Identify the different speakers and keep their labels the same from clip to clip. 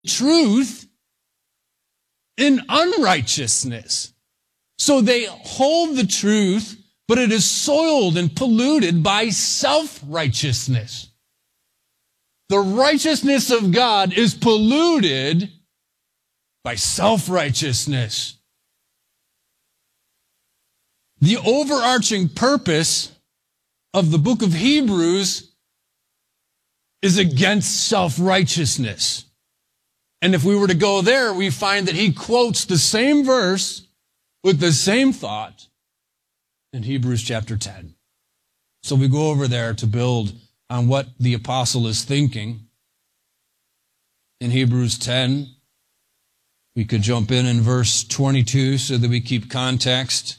Speaker 1: truth in unrighteousness. So they hold the truth, but it is soiled and polluted by self-righteousness. The righteousness of God is polluted by self-righteousness. The overarching purpose of the book of Hebrews is against self-righteousness. And if we were to go there, we find that he quotes the same verse with the same thought in Hebrews chapter 10. So we go over there to build on what the apostle is thinking. In Hebrews 10, we could jump in verse 22 so that we keep context.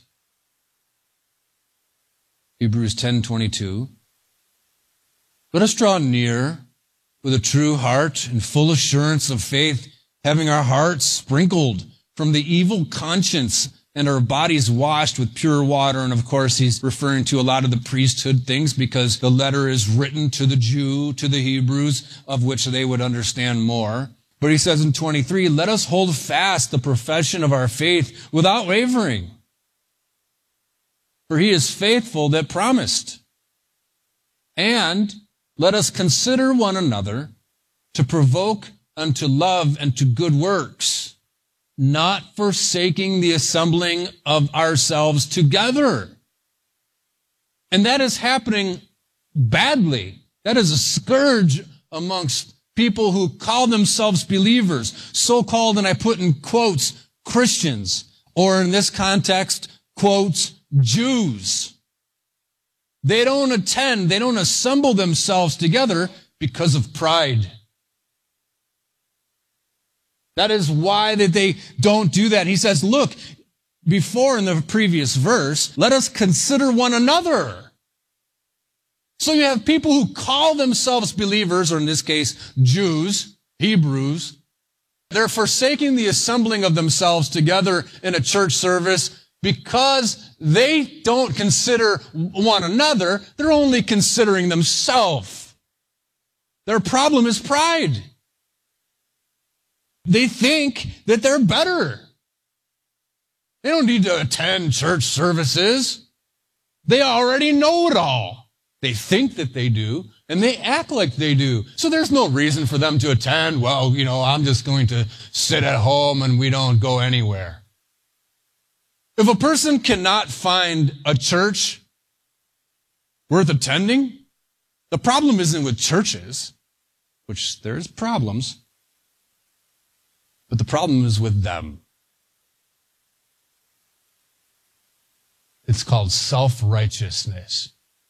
Speaker 1: Hebrews 10:22. Let us draw near with a true heart and full assurance of faith, having our hearts sprinkled from the evil conscience and our bodies washed with pure water. And of course, he's referring to a lot of the priesthood things because the letter is written to the Jew, to the Hebrews, of which they would understand more. But he says in 23, let us hold fast the profession of our faith without wavering. For he is faithful that promised. And let us consider one another to provoke unto love and to good works, not forsaking the assembling of ourselves together. And that is happening badly. That is a scourge amongst people who call themselves believers, so-called, and I put in quotes, Christians, or in this context, quotes, Jews. They don't attend, they don't assemble themselves together because of pride. That is why that they don't do that. He says, look, before in the previous verse, let us consider one another. So you have people who call themselves believers, or in this case, Jews, Hebrews. They're forsaking the assembling of themselves together in a church service because they don't consider one another. They're only considering themselves. Their problem is pride. They think that they're better. They don't need to attend church services. They already know it all. They think that they do, and they act like they do. So there's no reason for them to attend. Well, I'm just going to sit at home and we don't go anywhere. If a person cannot find a church worth attending, the problem isn't with churches, which there's problems, but the problem is with them. It's called self-righteousness.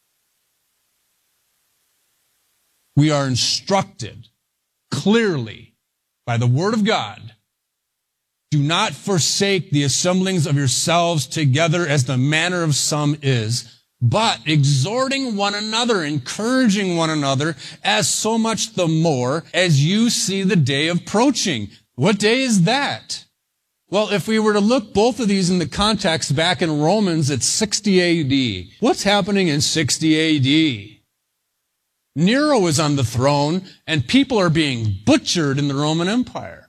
Speaker 1: We are instructed clearly by the Word of God, do not forsake the assemblings of yourselves together as the manner of some is, but exhorting one another, encouraging one another, as so much the more as you see the day approaching. What day is that? Well, if we were to look both of these in the context back in Romans, it's 60 A.D. What's happening in 60 A.D.? Nero is on the throne, and people are being butchered in the Roman Empire.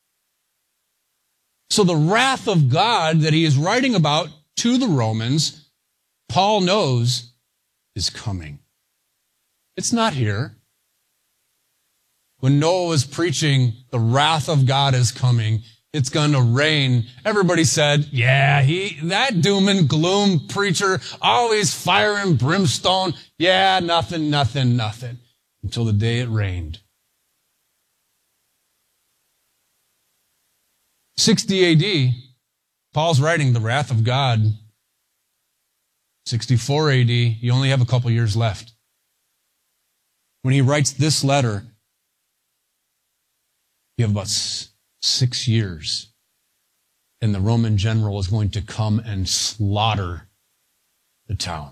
Speaker 1: So the wrath of God that he is writing about to the Romans, Paul knows, is coming. It's not here. When Noah was preaching, the wrath of God is coming, it's going to rain, everybody said, yeah, that doom and gloom preacher, always fire and brimstone. Yeah, nothing. Until the day it rained. 60 A.D., Paul's writing the wrath of God. 64 A.D., you only have a couple years left. When he writes this letter, you have about 6 years, and the Roman general is going to come and slaughter the town.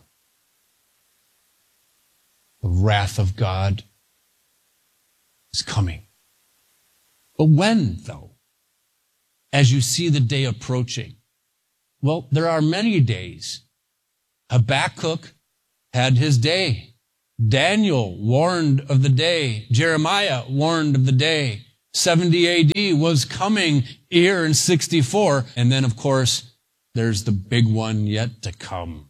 Speaker 1: The wrath of God is coming. But when, though? As you see the day approaching. Well, there are many days. Habakkuk had his day. Daniel warned of the day. Jeremiah warned of the day. 70 AD was coming here in 64. And then, of course, there's the big one yet to come.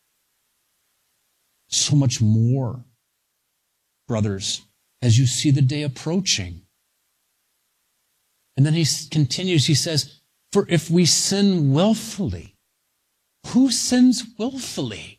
Speaker 1: So much more, brothers, as you see the day approaching. And then he continues, he says, for if we sin willfully, who sins willfully?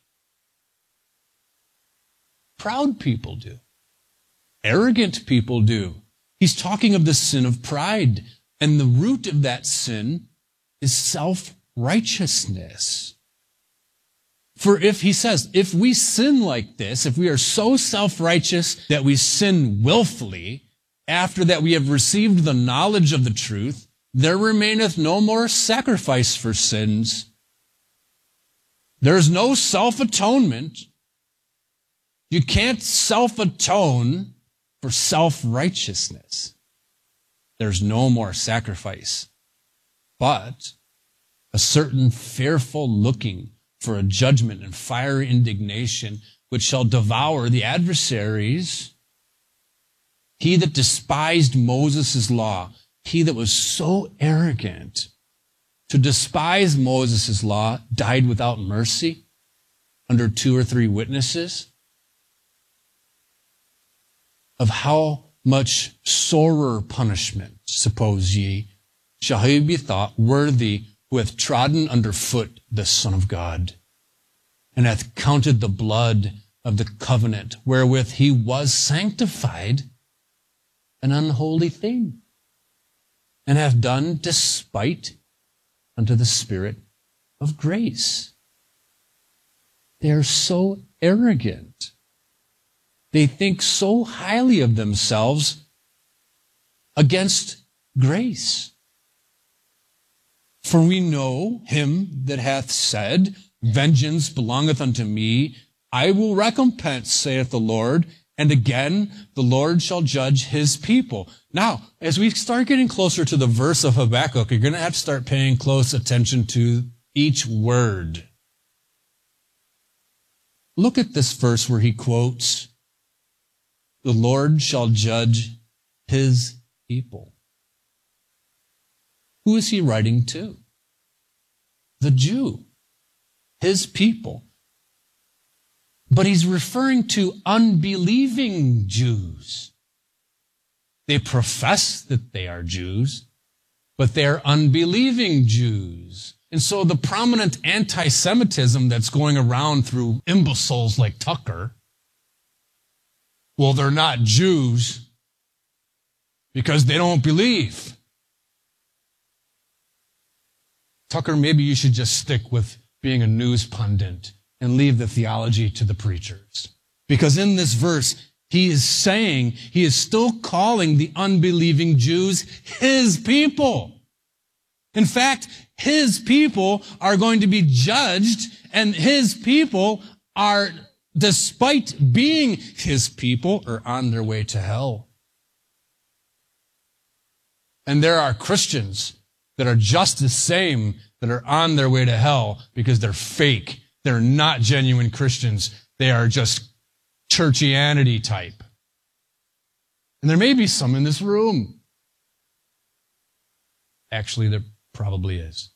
Speaker 1: Proud people do. Arrogant people do. He's talking of the sin of pride. And the root of that sin is self-righteousness. For if, he says, if we sin like this, if we are so self-righteous that we sin willfully, after that we have received the knowledge of the truth, there remaineth no more sacrifice for sins. There is no self-atonement. You can't self-atone for self-righteousness. There's no more sacrifice, but a certain fearful looking for a judgment and fiery indignation which shall devour the adversaries. He that despised Moses' law, he that was so arrogant to despise Moses' law, died without mercy under 2 or 3 witnesses. Of how much sorer punishment, suppose ye, shall he be thought worthy who hath trodden under foot the Son of God, and hath counted the blood of the covenant wherewith he was sanctified an unholy thing, and hath done despite unto the Spirit of grace. They are so arrogant. They think so highly of themselves against grace. For we know him that hath said, vengeance belongeth unto me, I will recompense, saith the Lord, and again the Lord shall judge his people. Now, as we start getting closer to the verse of Habakkuk, you're going to have to start paying close attention to each word. Look at this verse where he quotes, the Lord shall judge his people. Who is he writing to? The Jew, his people. But he's referring to unbelieving Jews. They profess that they are Jews, but they're unbelieving Jews. And so the prominent anti-Semitism that's going around through imbeciles like Tucker, well, they're not Jews because they don't believe. Tucker, maybe you should just stick with being a news pundit and leave the theology to the preachers. Because in this verse, he is saying, he is still calling the unbelieving Jews his people. In fact, his people are going to be judged, and his people are, despite being his people, are on their way to hell. And there are Christians that are just the same that are on their way to hell because they're fake. They're not genuine Christians. They are just churchianity type. And there may be some in this room. Actually, there probably is.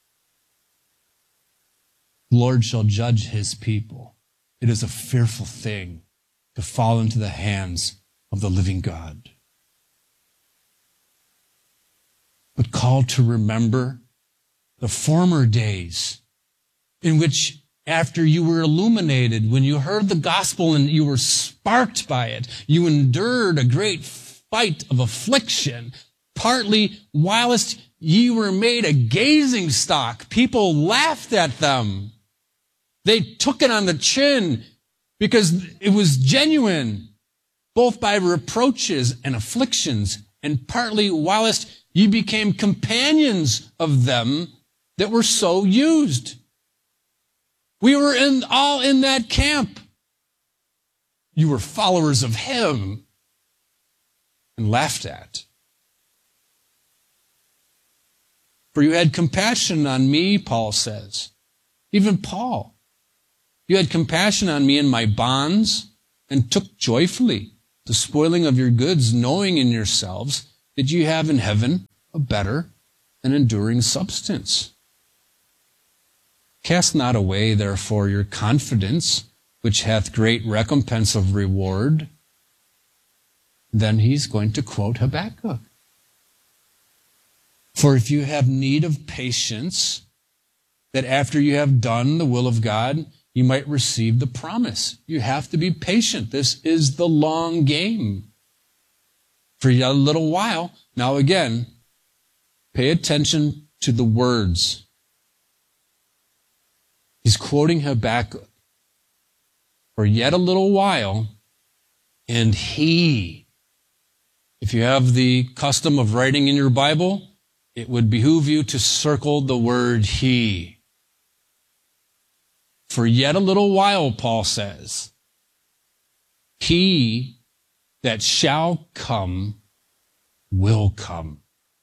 Speaker 1: The Lord shall judge his people. It is a fearful thing to fall into the hands of the living God. But call to remember the former days in which, after you were illuminated, when you heard the gospel and you were sparked by it, you endured a great fight of affliction, partly whilst ye were made a gazing stock. People laughed at them. They took it on the chin because it was genuine, both by reproaches and afflictions, and partly whilst ye became companions of them that were so used. We were all in that camp. You were followers of him and laughed at. For you had compassion on me, Paul says. Even Paul. You had compassion on me in my bonds and took joyfully the spoiling of your goods, knowing in yourselves that you have in heaven a better and enduring substance. Cast not away, therefore, your confidence, which hath great recompense of reward. Then he's going to quote Habakkuk. For if you have need of patience, that after you have done the will of God, you might receive the promise. You have to be patient. This is the long game. For yet a little while, now again, pay attention to the words. He's quoting Habakkuk. For yet a little while, and he. If you have the custom of writing in your Bible, it would behoove you to circle the word he. For yet a little while, Paul says, he that shall come will come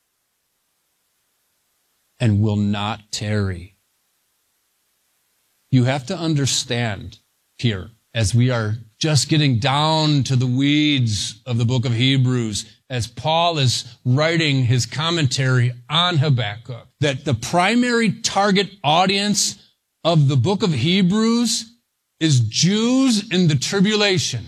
Speaker 1: and will not tarry. You have to understand here, as we are just getting down to the weeds of the book of Hebrews, as Paul is writing his commentary on Habakkuk, that the primary target audience of the book of Hebrews is Jews in the tribulation.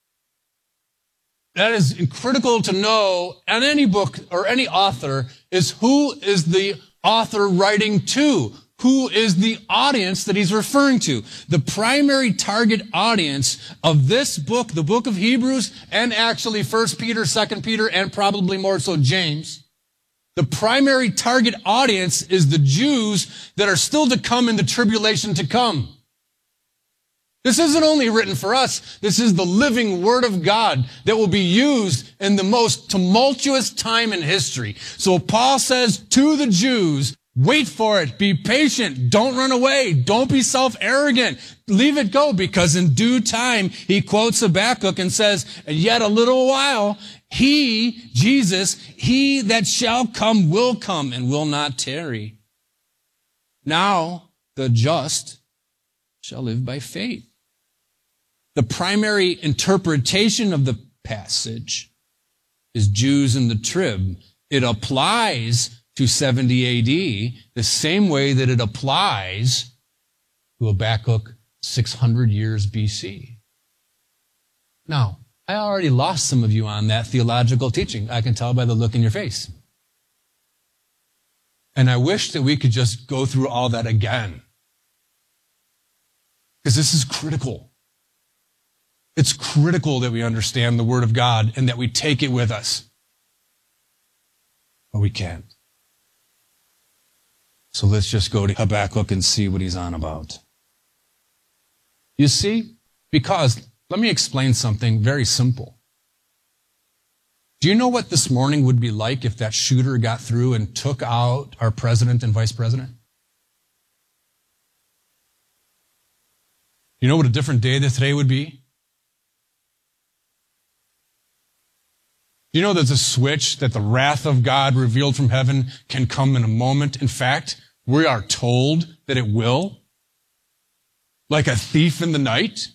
Speaker 1: That is critical to know in any book or any author, is who is the author writing to? Who is the audience that he's referring to? The primary target audience of this book, the book of Hebrews, and actually 1 Peter, 2 Peter, and probably more so James, the primary target audience is the Jews that are still to come in the tribulation to come. This isn't only written for us. This is the living Word of God that will be used in the most tumultuous time in history. So Paul says to the Jews, wait for it. Be patient. Don't run away. Don't be self-arrogant. Leave it go, because in due time, he quotes Habakkuk and says, yet a little while, he, Jesus, he that shall come will come and will not tarry. Now the just shall live by faith. The primary interpretation of the passage is Jews in the trib. It applies to 70 AD the same way that it applies to Habakkuk 600 years BC. Now, I already lost some of you on that theological teaching. I can tell by the look in your face. And I wish that we could just go through all that again. Because this is critical. It's critical that we understand the Word of God and that we take it with us. But we can't. So let's just go to Habakkuk and see what he's on about. You see, because let me explain something very simple. Do you know what this morning would be like if that shooter got through and took out our president and vice president? You know what a different day that today would be? Do you know there's a switch that the wrath of God revealed from heaven can come in a moment? In fact, we are told that it will. Like a thief in the night.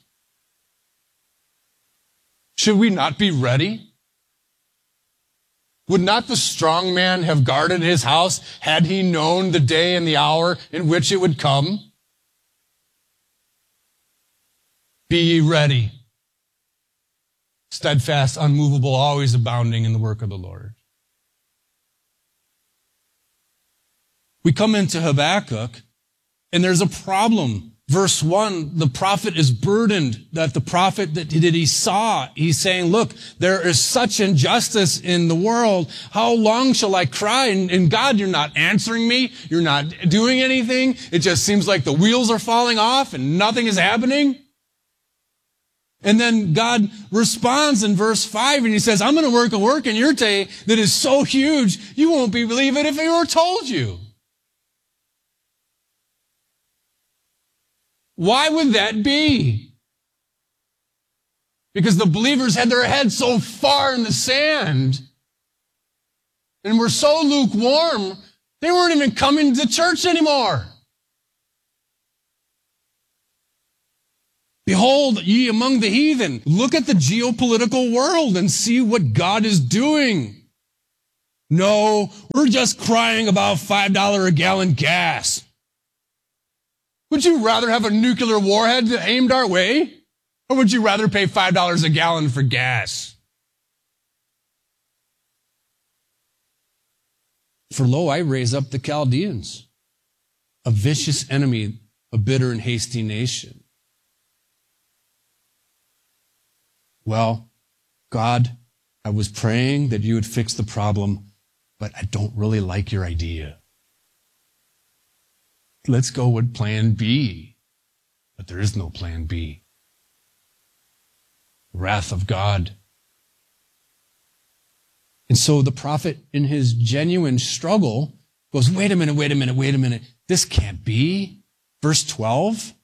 Speaker 1: Should we not be ready? Would not the strong man have guarded his house had he known the day and the hour in which it would come? Be ye ready, steadfast, unmovable, always abounding in the work of the Lord. We come into Habakkuk, and there's a problem. Verse 1, the prophet is burdened that the prophet that he saw, he's saying, look, there is such injustice in the world. How long shall I cry? And God, you're not answering me. You're not doing anything. It just seems like the wheels are falling off and nothing is happening. And then God responds in verse 5 and he says, I'm going to work a work in your day that is so huge, you won't believe it if it were told you. Why would that be? Because the believers had their heads so far in the sand and were so lukewarm, they weren't even coming to church anymore. Behold, ye among the heathen. Look at the geopolitical world and see what God is doing. No, we're just crying about $5 a gallon gas. Would you rather have a nuclear warhead aimed our way? Or would you rather pay $5 a gallon for gas? For lo, I raise up the Chaldeans, a vicious enemy, a bitter and hasty nation. Well, God, I was praying that you would fix the problem, but I don't really like your idea. Let's go with plan B. But there is no plan B. Wrath of God. And so the prophet, in his genuine struggle, goes, wait a minute. This can't be. Verse 12.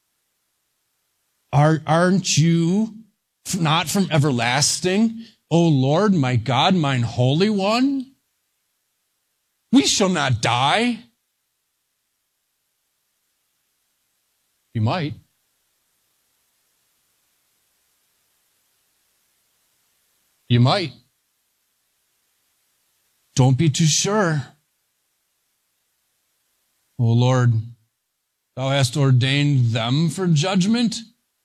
Speaker 1: Aren't you not from everlasting, O Lord, my God, mine Holy One? We shall not die. You might. You might. Don't be too sure. O Lord, thou hast ordained them for judgment.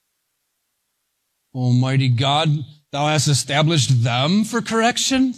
Speaker 1: Almighty God, thou hast established them for correction.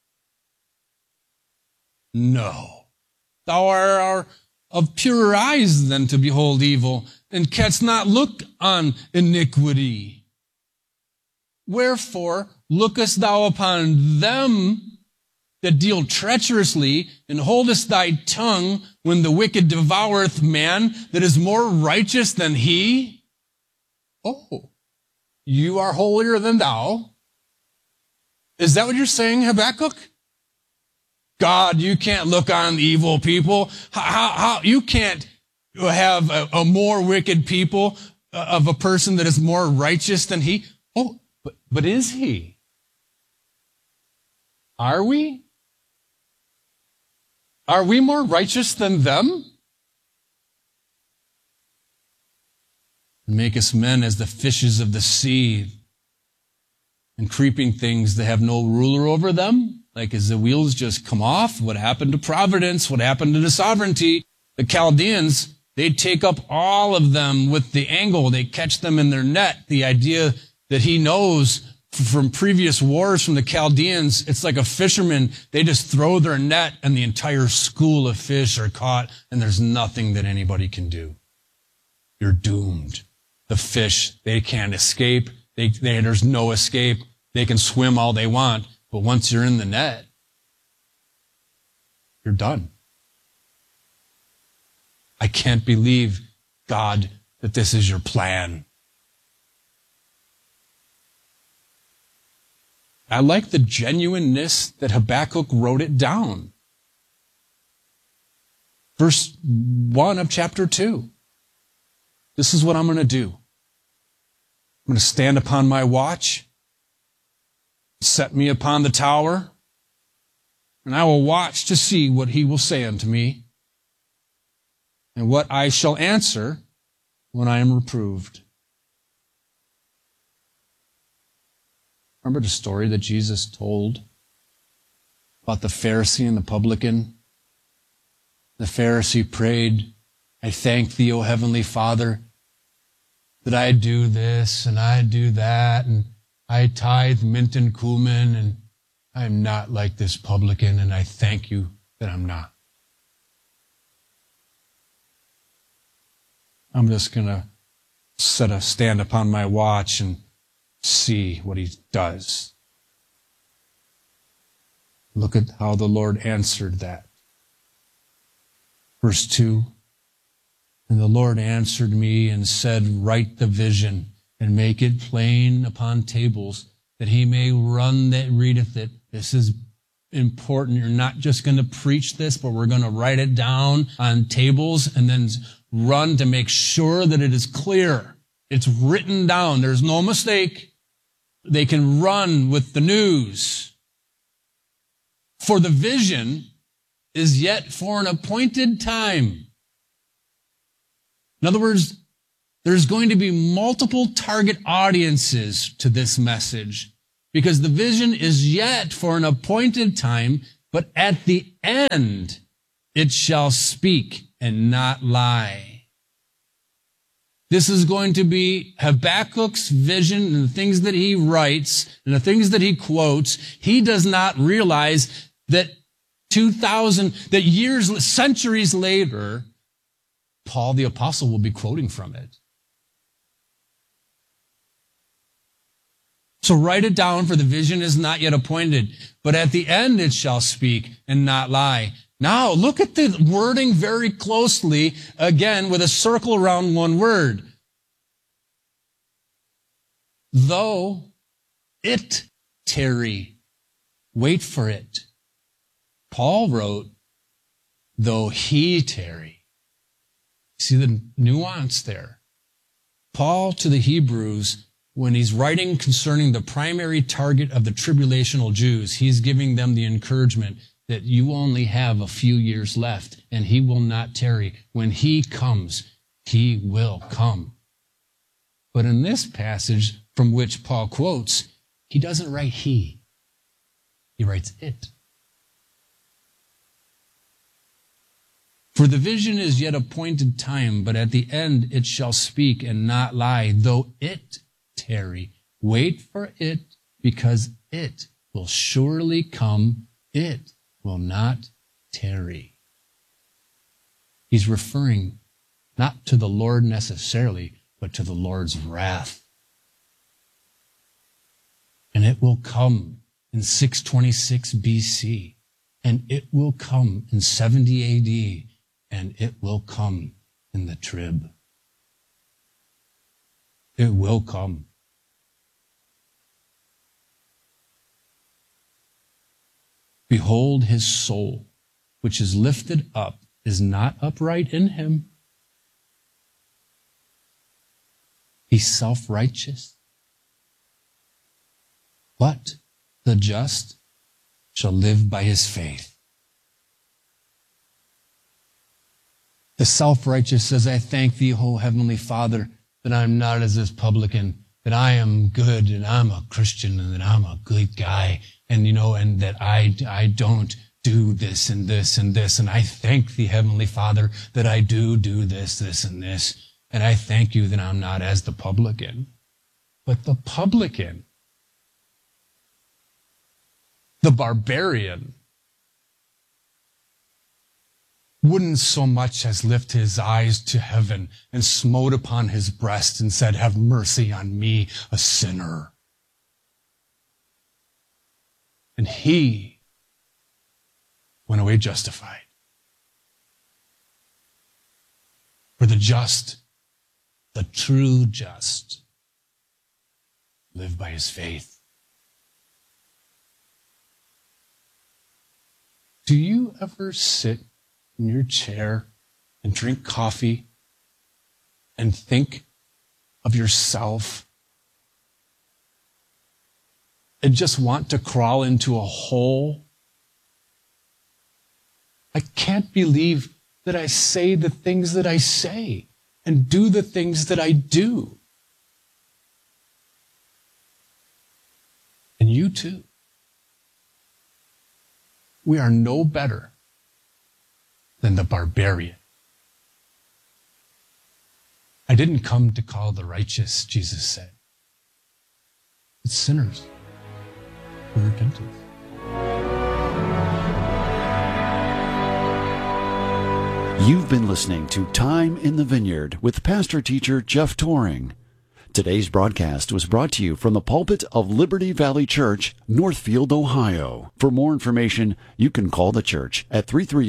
Speaker 1: No. Thou art of purer eyes than to behold evil, and canst not look on iniquity. Wherefore lookest thou upon them that deal treacherously, and holdest thy tongue when the wicked devoureth man that is more righteous than he? Oh, you are holier than thou. Is that what you're saying, Habakkuk? God, you can't look on evil people. How you can't have a more wicked people of a person that is more righteous than he? Oh, but is he? Are we? Are we more righteous than them? Make us men as the fishes of the sea, and creeping things that have no ruler over them. Like as the wheels just come off, what happened to providence? What happened to the sovereignty? The Chaldeans, they take up all of them with the angle. They catch them in their net. The idea that he knows from previous wars from the Chaldeans, it's like a fisherman. They just throw their net and the entire school of fish are caught, and there's nothing that anybody can do. You're doomed. The fish, they can't escape. There's no escape. They can swim all they want, but once you're in the net, you're done. I can't believe, God, that this is your plan. I like the genuineness that Habakkuk wrote it down. Verse 1 of chapter 2. This is what I'm going to do. I'm going to stand upon my watch, set me upon the tower, and I will watch to see what he will say unto me, and what I shall answer when I am reproved. Remember the story that Jesus told about the Pharisee and the publican? The Pharisee prayed, I thank thee, O heavenly Father, that I do this and I do that, and I tithe mint and cumin, and I'm not like this publican, and I thank you that I'm not. I'm just going to stand upon my watch and see what he does. Look at how the Lord answered that. Verse 2, and the Lord answered me and said, write the vision and make it plain upon tables, that he may run that readeth it. This is important. You're not just going to preach this, but we're going to write it down on tables and then run to make sure that it is clear. It's written down. There's no mistake. They can run with the news. For the vision is yet for an appointed time. In other words, there's going to be multiple target audiences to this message, because the vision is yet for an appointed time, but at the end it shall speak and not lie. This is going to be Habakkuk's vision and the things that he writes and the things that he quotes. He does not realize that centuries later, Paul the apostle will be quoting from it. So write it down, for the vision is not yet appointed, but at the end it shall speak and not lie. Now, look at the wording very closely, again, with a circle around one word. Though it tarry, wait for it. Paul wrote, though he tarry. See the nuance there? Paul to the Hebrews, when he's writing concerning the primary target of the tribulational Jews, he's giving them the encouragement that you only have a few years left, and he will not tarry. When he comes, he will come. But in this passage from which Paul quotes, he doesn't write he. He writes it. For the vision is yet appointed time, but at the end it shall speak and not lie. Though it tarry, wait for it, because it will surely come. It will not tarry. He's referring not to the Lord necessarily, but to the Lord's wrath. And it will come in 626 BC, and it will come in 70 AD, and it will come in the trib. It will come. Behold, his soul, which is lifted up, is not upright in him. He's self-righteous. But the just shall live by his faith. The self-righteous says, I thank thee, O Heavenly Father, that I'm not as this publican, that I am good and I'm a Christian and that I'm a good guy, and and that I don't do this and this and this, and I thank thee, Heavenly Father, that I do this, this, and this, and I thank you that I'm not as the publican. But the publican, the barbarian, wouldn't so much as lift his eyes to heaven and smote upon his breast and said, have mercy on me, a sinner. And he went away justified. For the just, the true just, live by his faith. Do you ever sit in your chair and drink coffee and think of yourself and just want to crawl into a hole? I can't believe that I say the things that I say and do the things that I do. And you too. We are no better than the barbarian. I didn't come to call the righteous, Jesus said. It's sinners for repentance.
Speaker 2: You've been listening to Time in the Vineyard with pastor-teacher Jeff Toring. Today's broadcast was brought to you from the pulpit of Liberty Valley Church, Northfield, Ohio. For more information, you can call the church at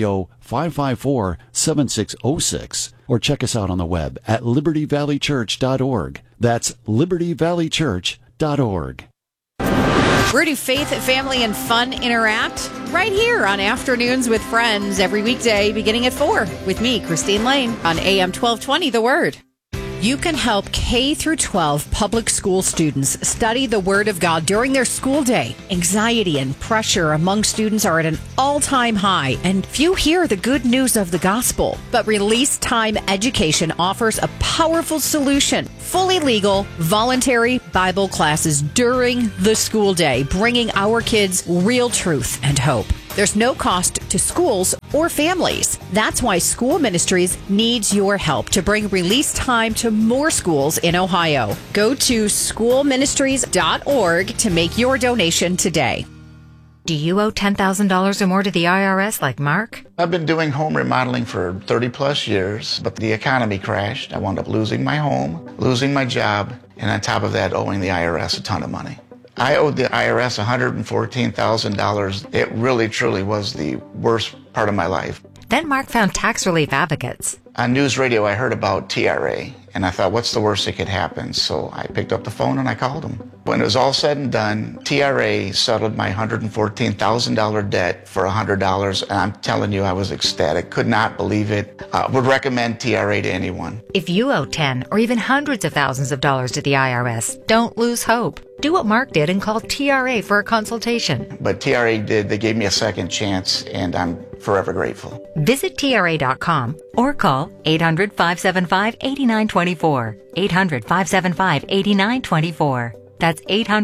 Speaker 2: 330-554-7606 or check us out on the web at libertyvalleychurch.org. That's libertyvalleychurch.org.
Speaker 3: Where do faith, family, and fun interact? Right here on Afternoons with Friends every weekday beginning at 4 with me, Christine Lane, on AM 1220 The Word. You can help K through 12 public school students study the Word of God during their school day. Anxiety and pressure among students are at an all-time high, and few hear the good news of the gospel. But Release Time Education offers a powerful solution. Fully legal, voluntary Bible classes during the school day, bringing our kids real truth and hope. There's no cost to schools or families. That's why School Ministries needs your help to bring release time to more schools in Ohio. Go to schoolministries.org to make your donation today.
Speaker 4: Do you owe $10,000 or more to the IRS like Mark?
Speaker 5: I've been doing home remodeling for 30 plus years, but the economy crashed. I wound up losing my home, losing my job, and on top of that, owing the IRS a ton of money. I owed the IRS $114,000. It really, truly was the worst part of my life.
Speaker 4: Then Mark found tax relief advocates.
Speaker 5: On news radio, I heard about TRA, and I thought, what's the worst that could happen? So I picked up the phone and I called them. When it was all said and done, TRA settled my $114,000 debt for $100, and I'm telling you, I was ecstatic. Could not believe it. Would recommend TRA to anyone.
Speaker 4: If you owe 10 or even hundreds of thousands of dollars to the IRS, don't lose hope. Do what Mark did and call TRA for a consultation.
Speaker 5: But TRA did. They gave me a second chance, and I'm forever grateful.
Speaker 4: Visit TRA.com or call 800-575-8924. 800-575-8924. That's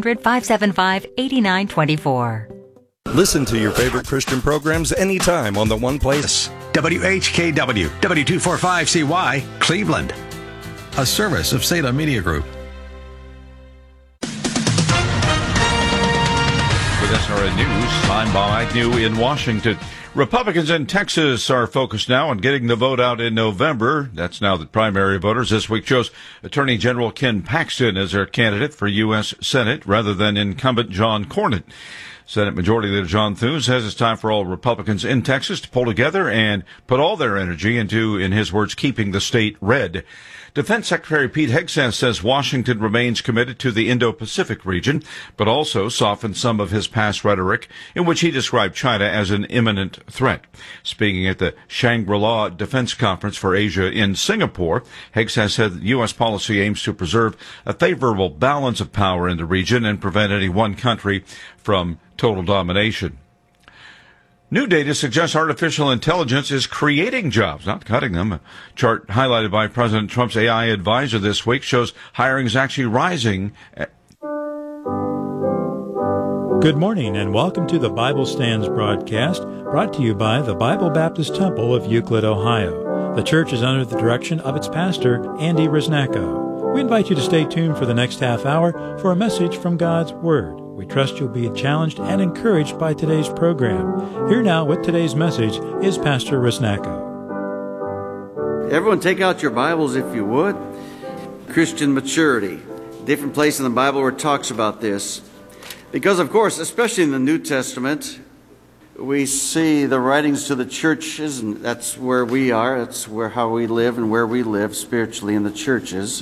Speaker 4: 800-575-8924.
Speaker 6: Listen to your favorite Christian programs anytime on the one place.
Speaker 7: WHKW, W245CY, Cleveland. A service of Salem Media Group.
Speaker 8: With SRN News, I'm Bob Agnew in Washington. Republicans in Texas are focused now on getting the vote out in November. That's now that primary voters this week chose Attorney General Ken Paxton as their candidate for U.S. Senate rather than incumbent John Cornyn. Senate Majority Leader John Thune says it's time for all Republicans in Texas to pull together and put all their energy into, in his words, keeping the state red. Defense Secretary Pete Hegseth says Washington remains committed to the Indo-Pacific region, but also softened some of his past rhetoric in which he described China as an imminent threat. Speaking at the Shangri-La Defense Conference for Asia in Singapore, Hegseth said that U.S. policy aims to preserve a favorable balance of power in the region and prevent any one country from total domination. New data suggests artificial intelligence is creating jobs, not cutting them. A chart highlighted by President Trump's AI advisor this week shows hiring is actually rising.
Speaker 9: Good morning and welcome to the Bible Stands broadcast, brought to you by the Bible Baptist Temple of Euclid, Ohio. The church is under the direction of its pastor, Andy Risnacko. We invite you to stay tuned for the next half hour for a message from God's Word. We trust you'll be challenged and encouraged by today's program. Here now with today's message is Pastor Risnacko.
Speaker 10: Everyone take out your Bibles if you would. Christian maturity. Different place in the Bible where it talks about this. Because, of course, especially in the New Testament, we see the writings to the churches, and that's where we are. That's how we live and where we live spiritually in the churches.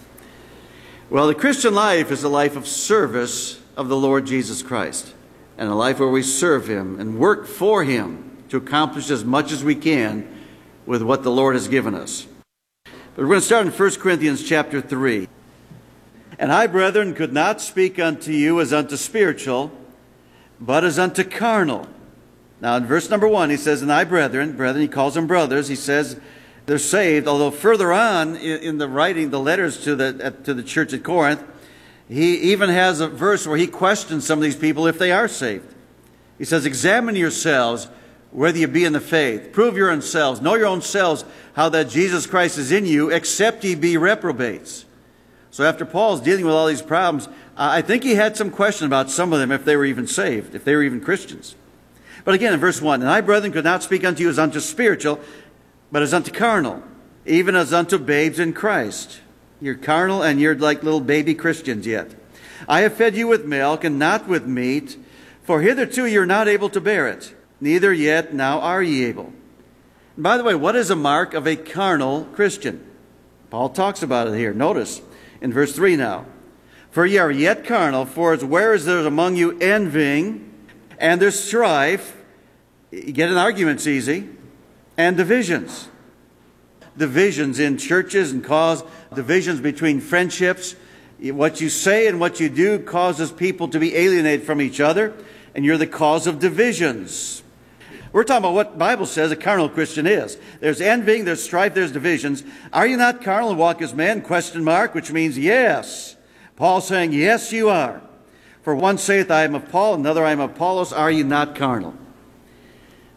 Speaker 10: Well, the Christian life is a life of service of the Lord Jesus Christ, and a life where we serve Him and work for Him to accomplish as much as we can with what the Lord has given us. But we're going to start in 1 Corinthians chapter 3. And I, brethren, could not speak unto you as unto spiritual, but as unto carnal. Now in verse number 1, he says, and I, brethren, he calls them brothers, he says they're saved, although further on in the writing, the letters to the church at Corinth, he even has a verse where he questions some of these people if they are saved. He says, examine yourselves whether you be in the faith. Prove your own selves. Know your own selves how that Jesus Christ is in you, except ye be reprobates. So after Paul's dealing with all these problems, I think he had some question about some of them if they were even saved, if they were even Christians. But again, in verse 1, and I, brethren, could not speak unto you as unto spiritual, but as unto carnal, even as unto babes in Christ. You're carnal and you're like little baby Christians yet. I have fed you with milk and not with meat, for hitherto you're not able to bear it, neither yet now are ye able. And by the way, what is a mark of a carnal Christian? Paul talks about it here. Notice in verse 3 now. For ye are yet carnal, for as where is there among you envying, and there's strife, you get in arguments easy, and divisions. Divisions in churches and cause divisions between friendships. What you say and what you do causes people to be alienated from each other, and you're the cause of divisions. We're talking about what the Bible says a carnal Christian is. There's envying, there's strife, there's divisions. Are you not carnal and walk as men? Question mark, which means yes. Paul saying, yes, you are. For one saith, I am of Paul, another I am of Apollos. Are you not carnal?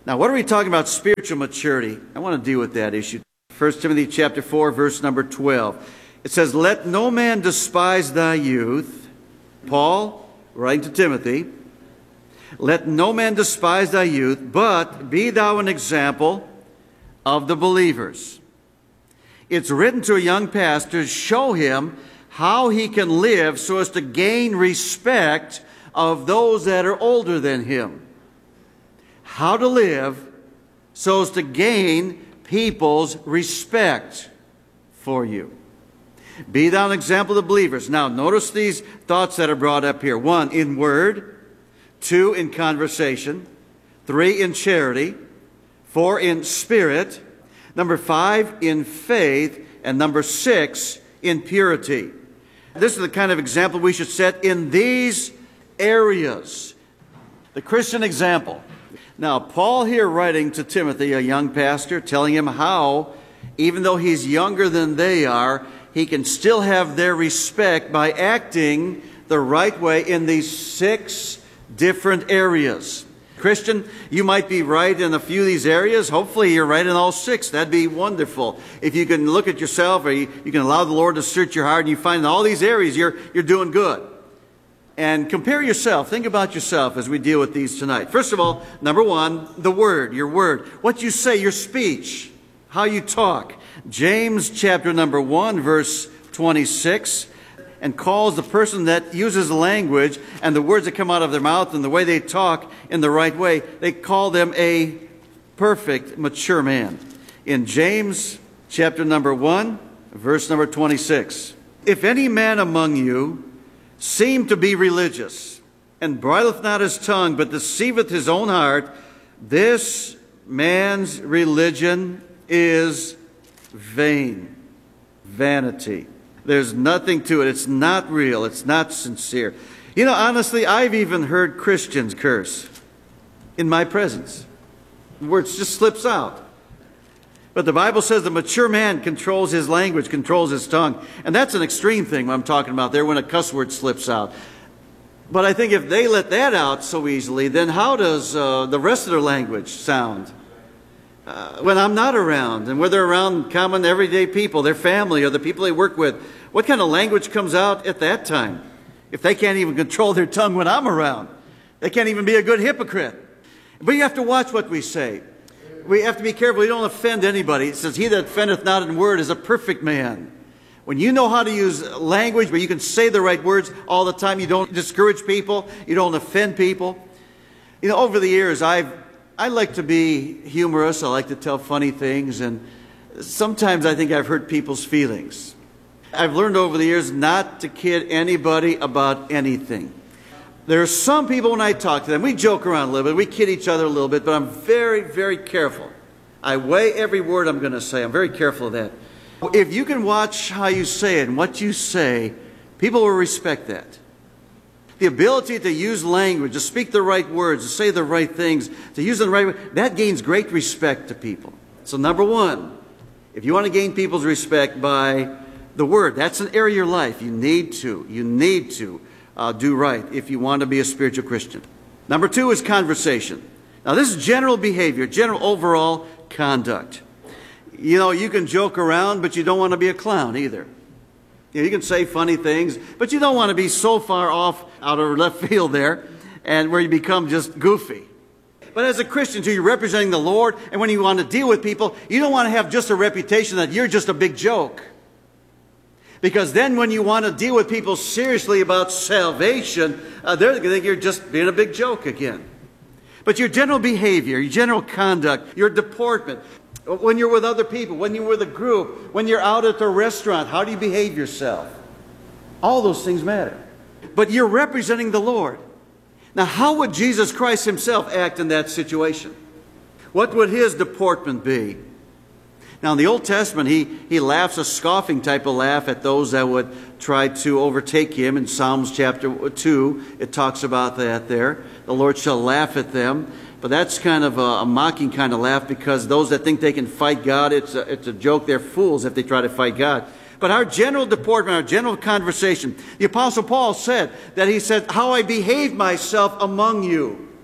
Speaker 10: Now, what are we talking about spiritual maturity? I want to deal with that issue. 1 Timothy chapter 4, verse number 12. It says, "Let no man despise thy youth." Paul, writing to Timothy, "Let no man despise thy youth, but be thou an example of the believers." It's written to a young pastor to show him how he can live so as to gain respect of those that are older than him. How to live so as to gain people's respect for you. Be thou an example of the believers. Now, notice these thoughts that are brought up here. 1, in word. 2, in conversation. 3, in charity. 4, in spirit. Number 5, in faith. And number 6, in purity. This is the kind of example we should set in these areas. The Christian example. Now, Paul here writing to Timothy, a young pastor, telling him how, even though he's younger than they are, he can still have their respect by acting the right way in these 6 different areas. Christian, you might be right in a few of these areas. Hopefully you're right in all 6. That'd be wonderful. If you can look at yourself, or you can allow the Lord to search your heart, and you find in all these areas you're doing good. And compare yourself. Think about yourself as we deal with these tonight. First of all, number 1, the word, your word. What you say, your speech, how you talk. James chapter number 1, verse 26, and calls the person that uses language and the words that come out of their mouth and the way they talk in the right way, they call them a perfect, mature man. In James chapter number 1, verse number 26, "If any man among you seem to be religious, and bridleth not his tongue, but deceiveth his own heart, this man's religion is vain." Vanity. There's nothing to it. It's not real. It's not sincere. You know, honestly, I've even heard Christians curse in my presence. The word just slips out. But the Bible says the mature man controls his language, controls his tongue. And that's an extreme thing I'm talking about there when a cuss word slips out. But I think if they let that out so easily, then how does the rest of their language sound? When I'm not around, and when they're around common everyday people, their family or the people they work with, what kind of language comes out at that time? If they can't even control their tongue when I'm around, they can't even be a good hypocrite. But you have to watch what we say. We have to be careful. We don't offend anybody. It says, "He that offendeth not in word is a perfect man." When you know how to use language where you can say the right words all the time, you don't discourage people, you don't offend people. You know, over the years, I like to be humorous. I like to tell funny things, and sometimes I think I've hurt people's feelings. I've learned over the years not to kid anybody about anything. There are some people, when I talk to them, we joke around a little bit, we kid each other a little bit, but I'm very, very careful. I weigh every word I'm going to say. I'm very careful of that. If you can watch how you say it and what you say, people will respect that. The ability to use language, to speak the right words, to say the right things, to use them the right way, that gains great respect to people. So number 1, if you want to gain people's respect by the word, that's an area of your life. You need to do right if you want to be a spiritual Christian. Number 2 is conversation. Now this is general behavior, general overall conduct. You know, you can joke around, but you don't want to be a clown either. You can say funny things, but you don't want to be so far off out of left field there and where you become just goofy. But as a Christian, too, you're representing the Lord, and when you want to deal with people, you don't want to have just a reputation that you're just a big joke. Because then when you want to deal with people seriously about salvation, they're going to think you're just being a big joke again. But your general behavior, your general conduct, your deportment, when you're with other people, when you're with a group, when you're out at the restaurant, how do you behave yourself? All those things matter. But you're representing the Lord. Now, how would Jesus Christ himself act in that situation? What would his deportment be? Now, in the Old Testament, he laughs a scoffing type of laugh at those that would try to overtake him. In Psalms chapter 2, it talks about that there. The Lord shall laugh at them. But that's kind of a mocking kind of laugh, because those that think they can fight God, it's a joke. They're fools if they try to fight God. But our general deportment, our general conversation, the Apostle Paul said that he said, how I behave myself among you.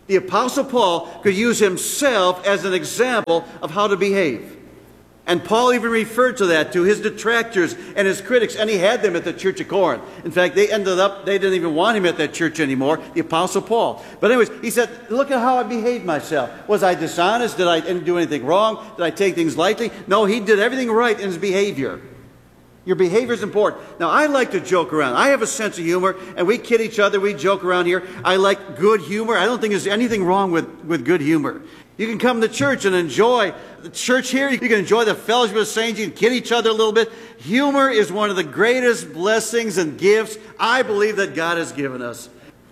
Speaker 10: The Apostle Paul could use himself as an example of how to behave. And Paul even referred to that to his detractors and his critics, and he had them at the church of Corinth. In fact, they didn't even want him at that church anymore, the Apostle Paul. But anyways, he said, look at how I behaved myself. Was I dishonest? Did I do anything wrong? Did I take things lightly? No, he did everything right in his behavior. Your behavior is important. Now, I like to joke around. I have a sense of humor, and we kid each other. We joke around here. I like good humor. I don't think there's anything wrong with good humor. You can come to church and enjoy the church here. You can enjoy the fellowship of saints. You can kid each other a little bit. Humor is one of the greatest blessings and gifts I believe that God has given us.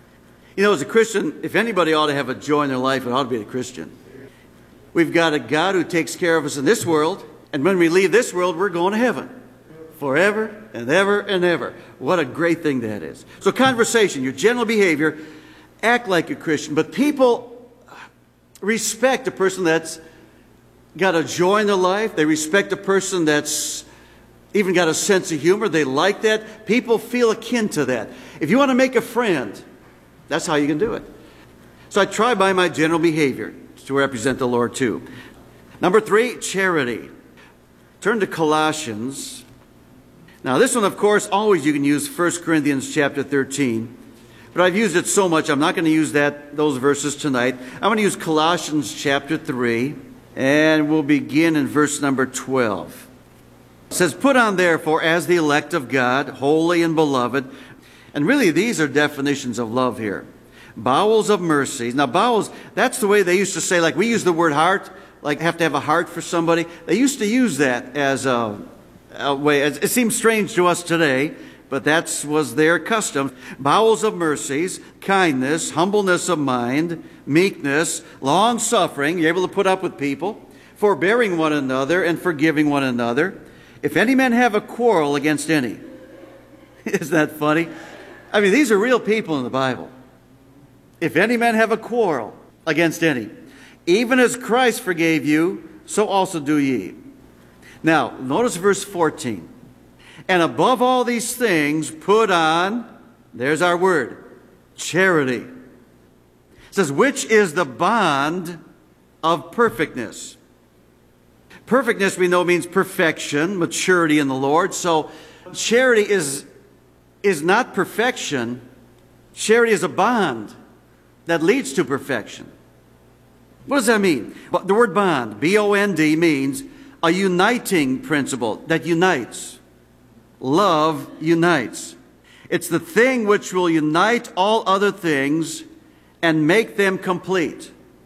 Speaker 10: You know, as a Christian, if anybody ought to have a joy in their life, it ought to be the Christian. We've got a God who takes care of us in this world, and when we leave this world, we're going to heaven. Forever and ever and ever. What a great thing that is. So conversation, your general behavior, act like a Christian. But people respect a person that's got a joy in their life. They respect a person that's even got a sense of humor. They like that. People feel akin to that. If you want to make a friend, that's how you can do it. So I try by my general behavior to represent the Lord too. Number 3, charity. Turn to Colossians. Now this one, of course, always you can use 1 Corinthians chapter 13. But I've used it so much, I'm not going to use those verses tonight. I'm going to use Colossians chapter 3, and we'll begin in verse number 12. It says, put on therefore as the elect of God, holy and beloved. And really these are definitions of love here. Bowels of mercies. Now bowels, that's the way they used to say, like we use the word heart, like have to have a heart for somebody. They used to use that as a way. It seems strange to us today, but that was their custom. Bowels of mercies, kindness, humbleness of mind, meekness, long-suffering. You're able to put up with people, forbearing one another and forgiving one another. If any man have a quarrel against any. Isn't that funny? I mean, these are real people in the Bible. If any man have a quarrel against any, even as Christ forgave you, so also do ye. Now, notice verse 14. And above all these things, put on, there's our word, charity. It says, which is the bond of perfectness. Perfectness, we know, means perfection, maturity in the Lord. So charity is not perfection. Charity is a bond that leads to perfection. What does that mean? Well, the word bond, B-O-N-D, means a uniting principle that unites. Love unites. It's the thing which will unite all other things and make them complete.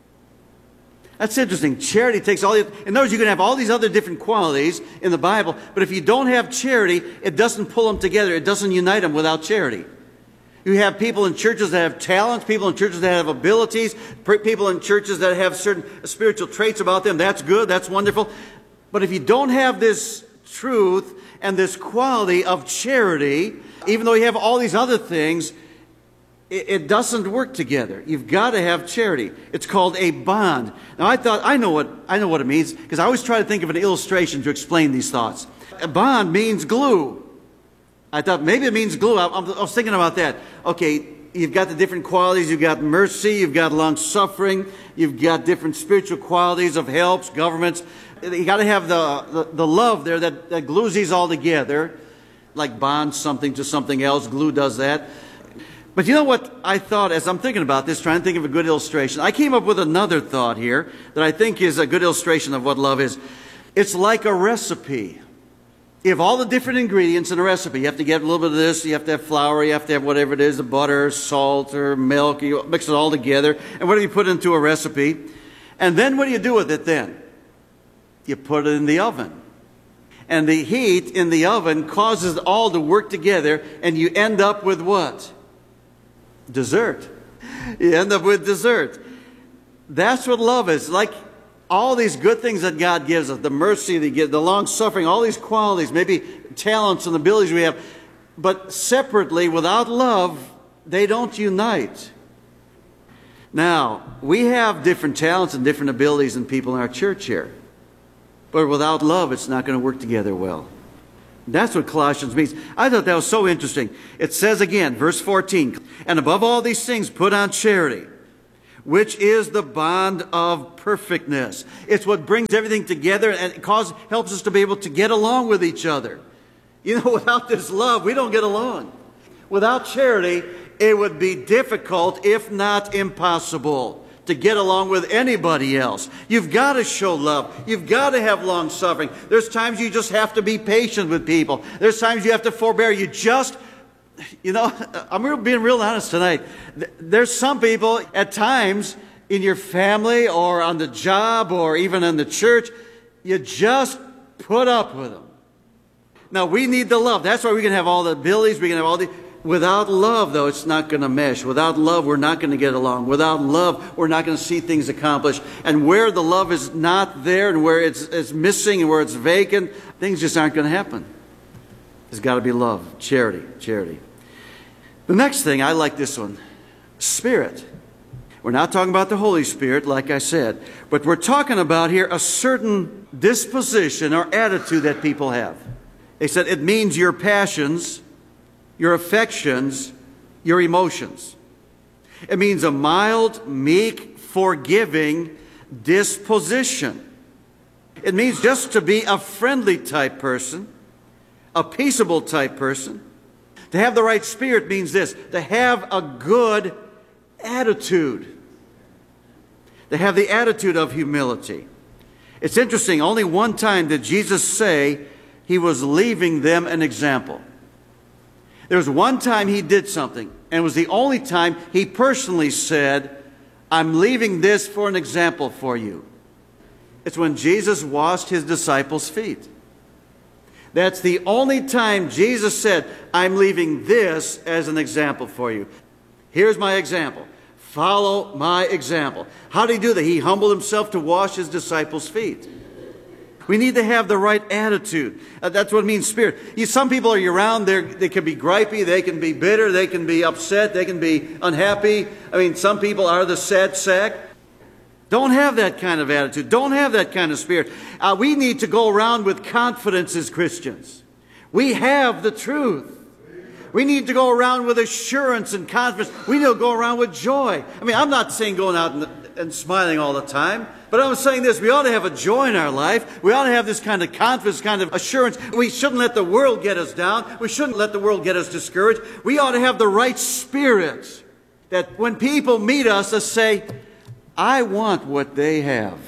Speaker 10: That's interesting. Charity takes all the... In other words, you can have all these other different qualities in the Bible, but if you don't have charity, it doesn't pull them together. It doesn't unite them without charity. You have people in churches that have talents, people in churches that have abilities, people in churches that have certain spiritual traits about them. That's good. That's wonderful. But if you don't have this truth and this quality of charity, even though you have all these other things, it doesn't work together. You've got to have charity. It's called a bond. Now I thought, I know what it means, because I always try to think of an illustration to explain these thoughts. A bond means glue. I thought maybe it means glue. I was thinking about that. Okay, you've got the different qualities. You've got mercy. You've got long-suffering. You've got different spiritual qualities of helps, governments. You got to have the love there that glues these all together, like bonds something to something else. Glue does that. But you know what I thought as I'm thinking about this, trying to think of a good illustration? I came up with another thought here that I think is a good illustration of what love is. It's like a recipe. You have all the different ingredients in a recipe. You have to get a little bit of this, you have to have flour, you have to have whatever it is, the butter, salt, or milk. You mix it all together. And what do you put into a recipe? And then what do you do with it then? You put it in the oven. And the heat in the oven causes it all to work together, and you end up with what? Dessert. You end up with dessert. That's what love is. Like all these good things that God gives us, the mercy that He gives, the long-suffering, all these qualities, maybe talents and abilities we have, but separately, without love, they don't unite. Now, we have different talents and different abilities in people in our church here, but without love, it's not going to work together well. That's what Colossians means. I thought that was so interesting. It says again, verse 14, and above all these things, put on charity, which is the bond of perfectness. It's what brings everything together and helps us to be able to get along with each other. You know, without this love, we don't get along. Without charity, it would be difficult, if not impossible, to get along with anybody else. You've got to show love. You've got to have long suffering. There's times you just have to be patient with people. There's times you have to forbear. I'm being real honest tonight. There's some people at times in your family or on the job or even in the church, you just put up with them. Now, we need the love. That's why we can have all the abilities. We can have all the... Without love, though, it's not going to mesh. Without love, we're not going to get along. Without love, we're not going to see things accomplished. And where the love is not there and where it's missing and where it's vacant, things just aren't going to happen. There's got to be love, charity. The next thing, I like this one, Spirit. We're not talking about the Holy Spirit, like I said, but we're talking about here a certain disposition or attitude that people have. They said it means your passions, your affections, your emotions. It means a mild, meek, forgiving disposition. It means just to be a friendly type person, a peaceable type person. To have the right spirit means this, to have a good attitude. To have the attitude of humility. It's interesting, only one time did Jesus say he was leaving them an example. There was one time he did something, and it was the only time he personally said, I'm leaving this for an example for you. It's when Jesus washed his disciples' feet. That's the only time Jesus said, I'm leaving this as an example for you. Here's my example. Follow my example. How did he do that? He humbled himself to wash his disciples' feet. We need to have the right attitude. That's what it means, spirit. Some people are around, they can be gripey, they can be bitter, they can be upset, they can be unhappy. Some people are the sad sack. Don't have that kind of attitude. Don't have that kind of spirit. We need to go around with confidence as Christians. We have the truth. We need to go around with assurance and confidence. We need to go around with joy. I'm not saying going out and smiling all the time, but I'm saying this, we ought to have a joy in our life. We ought to have this kind of confidence, kind of assurance. We shouldn't let the world get us down. We shouldn't let the world get us discouraged. We ought to have the right spirit that when people meet us, they say, I want what they have.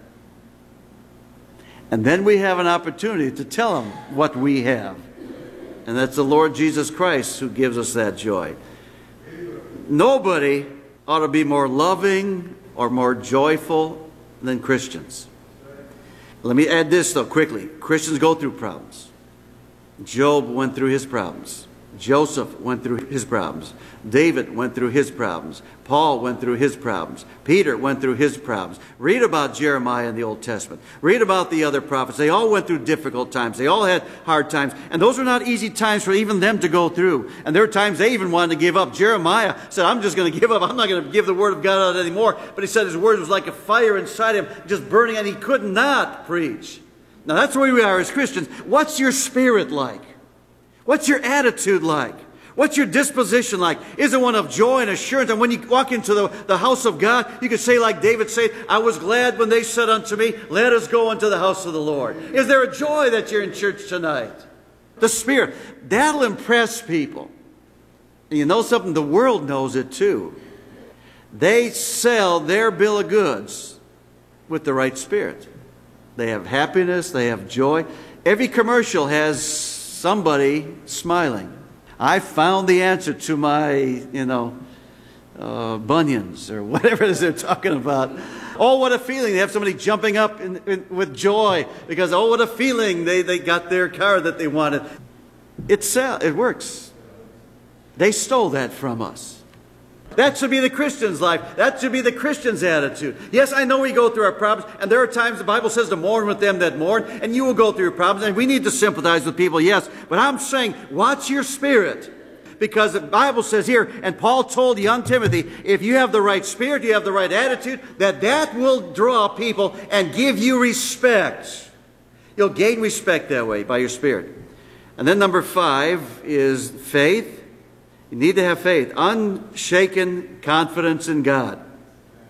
Speaker 10: And then we have an opportunity to tell them what we have. And that's the Lord Jesus Christ who gives us that joy. Nobody ought to be more loving or more joyful than Christians. Let me add this, though, quickly. Christians go through problems. Job went through his problems. Joseph went through his problems. David went through his problems. Paul went through his problems. Peter went through his problems. Read about Jeremiah in the Old Testament. Read about the other prophets. They all went through difficult times. They all had hard times. And those were not easy times for even them to go through. And there were times they even wanted to give up. Jeremiah said, I'm just going to give up. I'm not going to give the word of God out anymore. But he said his word was like a fire inside him, just burning, and he could not preach. Now that's where we are as Christians. What's your spirit like? What's your attitude like? What's your disposition like? Is it one of joy and assurance? And when you walk into the house of God, you can say like David said, I was glad when they said unto me, let us go into the house of the Lord. Is there a joy that you're in church tonight? The Spirit. That'll impress people. And you know something? The world knows it too. They sell their bill of goods with the right spirit. They have happiness. They have joy. Every commercial has somebody smiling. I found the answer to my, bunions or whatever it is they're talking about. Oh, what a feeling. They have somebody jumping up with joy because, oh, what a feeling. They got their car that they wanted. It works. They stole that from us. That should be the Christian's life. That should be the Christian's attitude. Yes, I know we go through our problems, and there are times the Bible says to mourn with them that mourn, and you will go through your problems, and we need to sympathize with people, yes. But I'm saying, watch your spirit. Because the Bible says here, and Paul told young Timothy, if you have the right spirit, you have the right attitude, that will draw people and give you respect. You'll gain respect that way by your spirit. And then number 5 is faith. You need to have faith, unshaken confidence in God.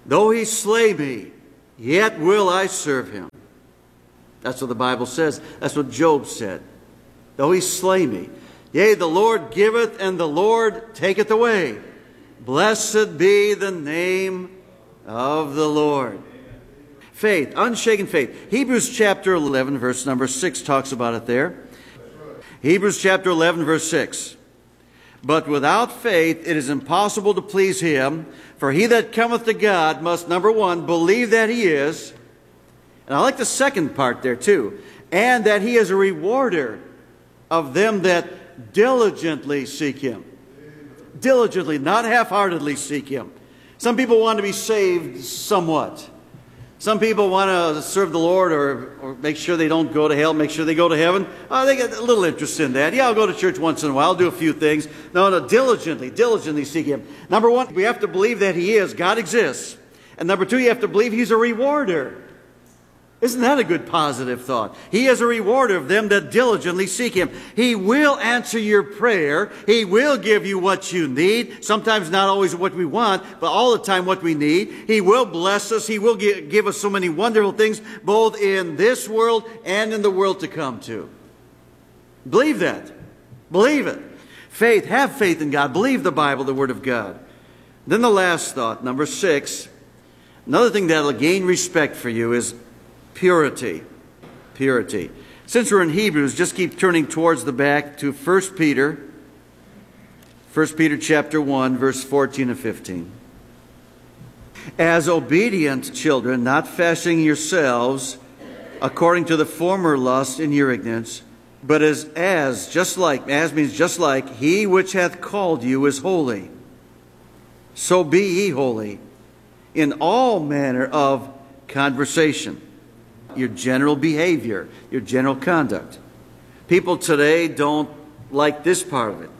Speaker 10: Though he slay me, yet will I serve him. That's what the Bible says. That's what Job said. Though he slay me. Yea, the Lord giveth, and the Lord taketh away. Blessed be the name of the Lord. Faith, unshaken faith. Hebrews chapter 11, verse number 6 talks about it there. Hebrews chapter 11, verse 6. But without faith it is impossible to please him, for he that cometh to God must, number one, believe that he is. And I like the second part there too. And that he is a rewarder of them that diligently seek him. Diligently, not half-heartedly seek him. Some people want to be saved somewhat. Some people want to serve the Lord or make sure they don't go to hell, make sure they go to heaven. They get a little interest in that. Yeah, I'll go to church once in a while, I'll do a few things. No, diligently seek him. Number one, we have to believe that he is, God exists. And number two, you have to believe he's a rewarder. Isn't that a good positive thought? He is a rewarder of them that diligently seek him. He will answer your prayer. He will give you what you need. Sometimes not always what we want, but all the time what we need. He will bless us. He will give us so many wonderful things, both in this world and in the world to come too. Believe that. Believe it. Faith. Have faith in God. Believe the Bible, the Word of God. Then the last thought, number 6. Another thing that will gain respect for you is purity. Purity. Since we're in Hebrews, just keep turning towards the back to 1 Peter. 1 Peter chapter 1, verse 14 and 15. As obedient children, not fashioning yourselves according to the former lust in your ignorance, but as means just like, he which hath called you is holy. So be ye holy in all manner of conversation. Your general behavior, your general conduct. People today don't like this part of it.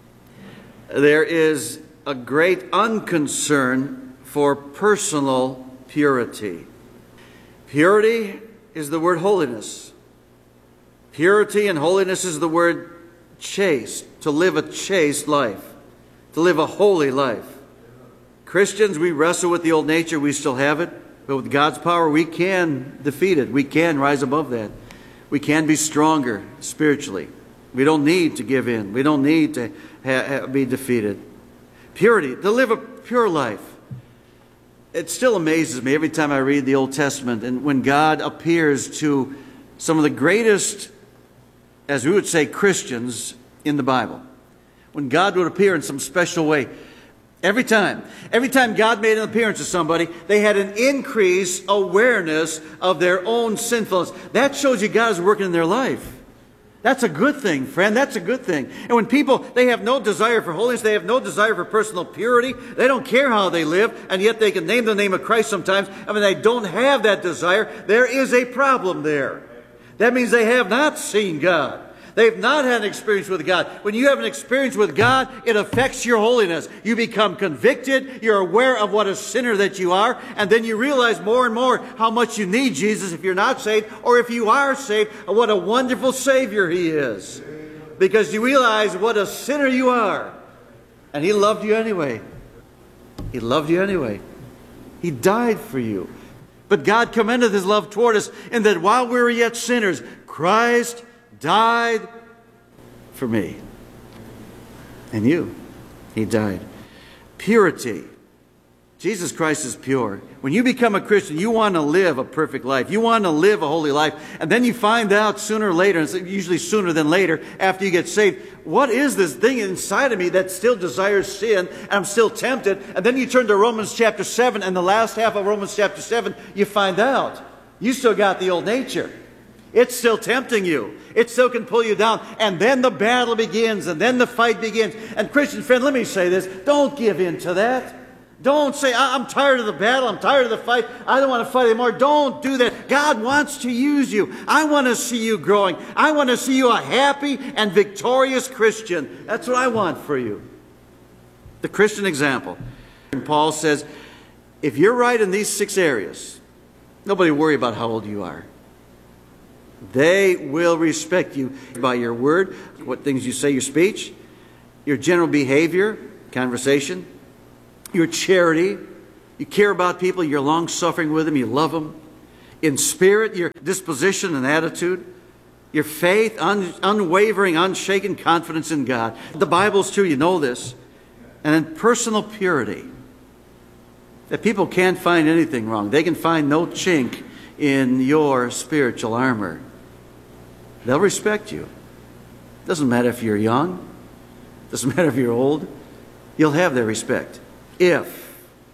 Speaker 10: There is a great unconcern for personal purity. Purity is the word holiness. Purity and holiness is the word chaste, to live a chaste life, to live a holy life. Christians, we wrestle with the old nature, we still have it. But with God's power, we can defeat it. We can rise above that. We can be stronger spiritually. We don't need to give in. We don't need to be defeated. Purity, to live a pure life. It still amazes me every time I read the Old Testament and when God appears to some of the greatest, as we would say, Christians in the Bible. When God would appear in some special way. Every time God made an appearance to somebody, they had an increased awareness of their own sinfulness. That shows you God is working in their life. That's a good thing, friend. That's a good thing. And when people, they have no desire for holiness, they have no desire for personal purity, they don't care how they live, and yet they can name the name of Christ sometimes. I mean, they don't have that desire. There is a problem there. That means they have not seen God. They've not had an experience with God. When you have an experience with God, it affects your holiness. You become convicted. You're aware of what a sinner that you are. And then you realize more and more how much you need Jesus if you're not saved. Or if you are saved, what a wonderful Savior He is. Because you realize what a sinner you are. And He loved you anyway. He loved you anyway. He died for you. But God commendeth His love toward us in that while we were yet sinners, Christ died for me and you. He died. Purity. Jesus Christ is pure. When you become a Christian, you want to live a perfect life. You want to live a holy life. And then you find out sooner or later, and it's usually sooner than later, after you get saved, what is this thing inside of me that still desires sin, and I'm still tempted? And then you turn to Romans chapter 7, and the last half of Romans chapter 7, you find out you still got the old nature. It's still tempting you. It still can pull you down. And then the battle begins, and then the fight begins. And Christian friend, let me say this. Don't give in to that. Don't say, I'm tired of the battle. I'm tired of the fight. I don't want to fight anymore. Don't do that. God wants to use you. I want to see you growing. I want to see you a happy and victorious Christian. That's what I want for you. The Christian example. And Paul says, if you're right in these 6 areas, nobody worry about how old you are. They will respect you by your word, what things you say, your speech, your general behavior, conversation, your charity, You care about people, you're long-suffering with them, you love them. In spirit, your disposition and attitude. Your faith, unwavering, unshaken confidence in God. The Bible's true, you know this. And in personal purity. That people can't find anything wrong. They can find no chink in your spiritual armor. They'll respect you. Doesn't matter if you're young. Doesn't matter if you're old. You'll have their respect. If.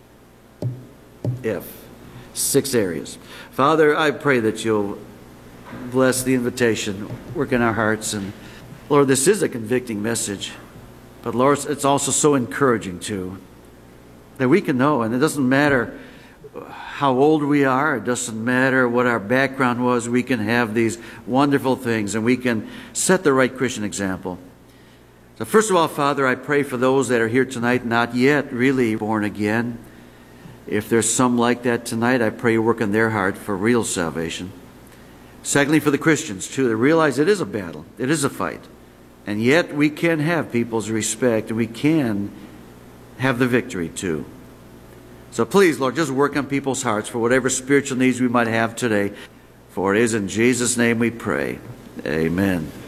Speaker 10: 6 areas. Father, I pray that you'll bless the invitation, work in our hearts. And Lord, this is a convicting message. But Lord, it's also so encouraging too. That we can know, and it doesn't matter how old we are, it doesn't matter what our background was, we can have these wonderful things and we can set the right Christian example. So first of all, Father, I pray for those that are here tonight not yet really born again. If there's some like that tonight, I pray you work in their heart for real salvation. Secondly, for the Christians too, to realize it is a battle, it is a fight. And yet we can have people's respect and we can have the victory too. So please, Lord, just work on people's hearts for whatever spiritual needs we might have today. For it is in Jesus' name we pray. Amen.